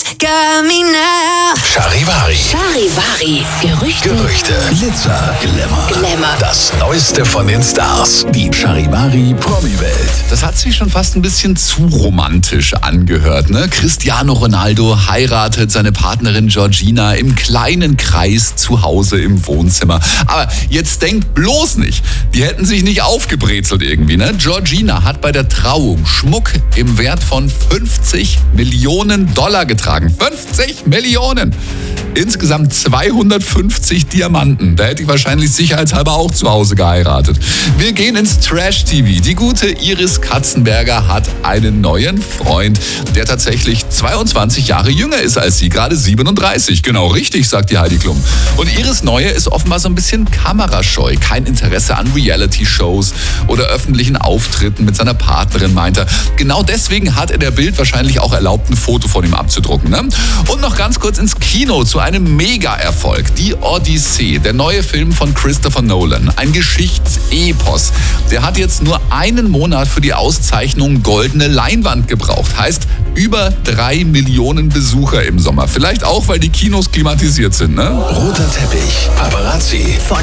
got me now. Charivari. Gerüchte. Glitzer, Glamour. Das Neueste von den Stars. Die Charivari Promi-Welt. Das hat sich schon fast ein bisschen zu romantisch angehört, ne? Cristiano Ronaldo heiratet seine Partnerin Georgina im kleinen Kreis zu Hause im Wohnzimmer. Aber jetzt denkt bloß nicht, die hätten sich nicht aufgebrezelt irgendwie, ne? Georgina hat bei der Trauung Schmuck im Wert von $50 Millionen getragen. 50 Millionen! Insgesamt 250 Diamanten. Da hätte ich wahrscheinlich sicherheitshalber auch zu Hause geheiratet. Wir gehen ins Trash-TV. Die gute Iris Katzenberger hat einen neuen Freund, der tatsächlich 22 Jahre jünger ist als sie, gerade 37. Genau richtig, sagt die Heidi Klum. Und Iris Neue ist offenbar so ein bisschen kamerascheu. Kein Interesse an Reality-Shows oder öffentlichen Auftritten mit seiner Partnerin, meint er. Genau deswegen hat er der Bild wahrscheinlich auch erlaubt, ein Foto von ihm abzudrucken. Ne? Und noch ganz kurz ins Kino zu einem Mega-Erfolg. Die Odyssee, der neue Film von Christopher Nolan. Ein Geschichtsepos. Der hat jetzt nur einen Monat für die Auszeichnung Goldene Leinwand gebraucht. Heißt, über 3 Millionen Besucher im Sommer. Vielleicht auch, weil die Kinos klimatisiert sind, ne? Roter Teppich. Paparazzi.